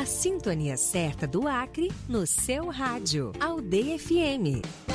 sintonia certa do Acre no seu rádio. Aldeia FM.